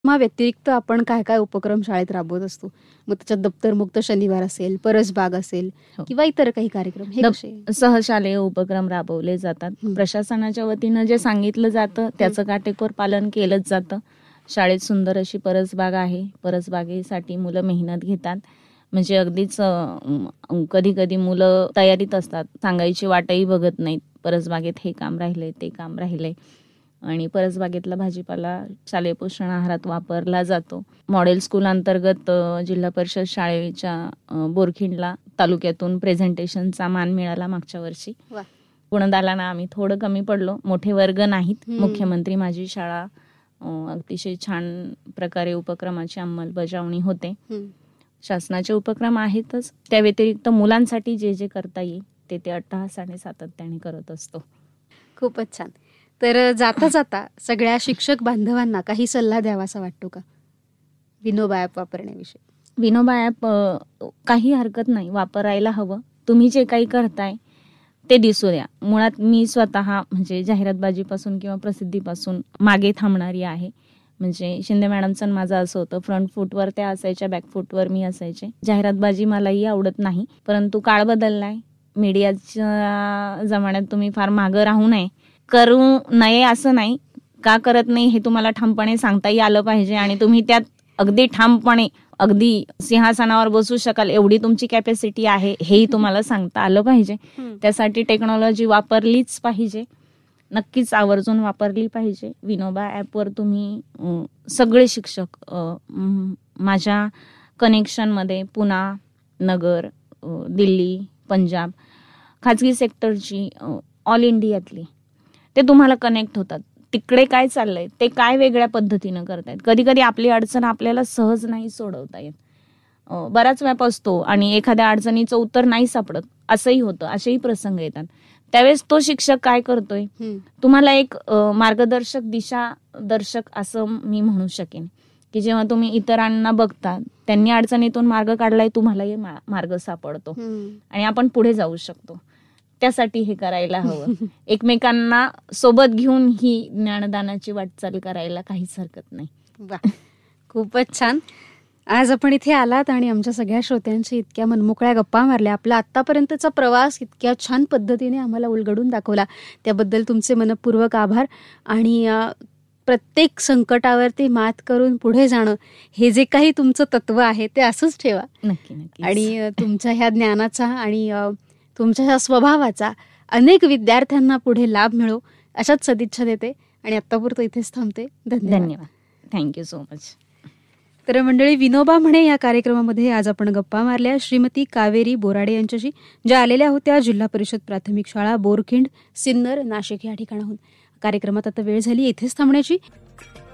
व्यतिरिक्त आपण काय काय उपक्रम शाळेत राबवत असतो? मग त्याच्यात दप्तरमुक्त शनिवार असेल, परसबाग असेल हो. किंवा इतर काही कार्यक्रम हे कसे? सहशालेय उपक्रम राबवले जातात. प्रशासनाच्या वतीनं जे सांगितलं जातं त्याचं काटेकोर पालन केलंच जातं. शाळेत सुंदर अशी परसबाग आहे. परसबागेसाठी मुलं मेहनत घेतात. म्हणजे अगदीच कधी कधी मुलं तयारीत असतात, सांगायची वाटही बघत नाहीत. परसबागेत हे काम राहिलंय, ते काम राहिलंय. आणि परसबागेतला भाजीपाला शालेय पोषण आहारात वापरला जातो. मॉडेल स्कूल अंतर्गत जिल्हा परिषद शाळेच्या बोरखिंडला तालुक्यातून प्रेझेंटेशनचा मान मिळाला मागच्या वर्षी. वा. गुणदालांना आम्ही थोडं कमी पडलो. मोठे वर्ग नाहीत. मुख्यमंत्री माझी शाळा अतिशय छान प्रकारे उपक्रमाची अंमलबजावणी होते. शासनाचे उपक्रम आहेतच, त्या व्यतिरिक्त मुलांसाठी जे जे करता येईल ते ते अट्टहासाने सातत्याने करत असतो. खूपच छान. तर जाता जाता सगळ्या शिक्षक बांधवांना काही सल्ला द्यावासा वाटतो का विनोबा ॲप वापरण्याविषयी? विनोबा ॲप काही हरकत नाही, वापरायला हवं. तुम्ही जे काही करताय ते दिसू द्या. मुळात मी स्वतः म्हणजे जाहिरातबाजीपासून किंवा प्रसिद्धीपासून मागे थांबणारी आहे. म्हणजे शिंदे मॅडमचं माझं असं होतं, फ्रंट फूटवर त्या असायच्या, बॅक फूटवर मी असायचे. जाहिरातबाजी मलाही आवडत नाही, परंतु काळ बदललाय. मीडियाच्या जमान्यात तुम्ही फार मागं राहू नये. करू नये असं नाही, का करत नाही हे तुम्हाला ठामपणे सांगताही आलं पाहिजे आणि तुम्ही त्यात अगदी ठामपणे अगदी सिंहासनावर बसू शकाल एवढी तुमची कॅपॅसिटी आहे हेही तुम्हाला सांगता आलं पाहिजे. त्यासाठी टेक्नॉलॉजी वापरलीच पाहिजे, नक्कीच आवर्जून वापरली पाहिजे. विनोबा ॲपवर तुम्ही सगळे शिक्षक माझ्या कनेक्शनमध्ये पुणा, नगर, दिल्ली, पंजाब, खाजगी सेक्टरची, ऑल इंडियातली ते तुम्हाला कनेक्ट होतात. तिकडे काय चाललंय, ते काय वेगळ्या पद्धतीनं करतायत. कधी कधी आपली अडचण आपल्याला सहज नाही सोडवता येत. बराच व्याप असतो आणि एखाद्या अडचणीचं उत्तर नाही सापडत, असंही होतं. असेही प्रसंग येतात. त्यावेळेस तो शिक्षक काय करतोय, तुम्हाला एक मार्गदर्शक, दिशादर्शक असं मी म्हणू शकेन, की जेव्हा तुम्ही इतरांना बघता त्यांनी अडचणीतून मार्ग काढलाय, तुम्हालाही मार्ग सापडतो आणि आपण पुढे जाऊ शकतो. त्यासाठी हे करायला हवं. एकमेकांना सोबत घेऊन ही ज्ञानदानाची वाटचाल करायला काहीच हरकत नाही. वा, खूपच छान. आज आपण इथे आलात आणि आमच्या सगळ्या श्रोत्यांशी इतक्या मनमोकळ्या गप्पा मारल्या. आपला आत्तापर्यंतचा प्रवास इतक्या छान पद्धतीने आम्हाला उलगडून दाखवला, त्याबद्दल तुमचे मनपूर्वक आभार. आणि प्रत्येक संकटावरती मात करून पुढे जाणं हे जे काही तुमचं तत्व आहे ते असंच ठेवा. नक्की. आणि तुमच्या ह्या ज्ञानाचा आणि तुमच्या ह्या स्वभावाचा अनेक विद्यार्थ्यांना पुढे लाभ मिळो अशाच सदिच्छा देते आणि आत्तापुरतं इथेच थांबते. धन्यवाद. Thank you so much. तर मंडळी, विनोबा म्हणे या कार्यक्रमामध्ये आज आपण गप्पा मारल्या श्रीमती कावेरी बोराडे यांच्याशी, ज्या आलेल्या होत्या जिल्हा परिषद प्राथमिक शाळा बोरखिंड, सिन्नर, नाशिक या ठिकाणाहून. कार्यक्रमात आता वेळ झाली इथेच थांबण्याची.